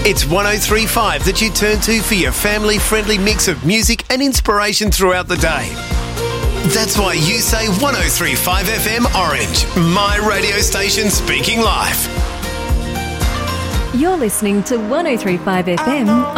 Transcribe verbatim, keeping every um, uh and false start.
It's one oh three point five that you turn to for your family-friendly mix of music and inspiration throughout the day. That's why you say one oh three point five F M Orange, my radio station speaking life. You're listening to one oh three point five F M